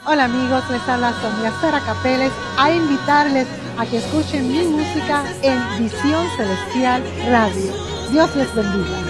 Hola amigos, les habla Sonia Sara Capeles a invitarles a que escuchen mi música en Visión Celestial Radio. Dios les bendiga.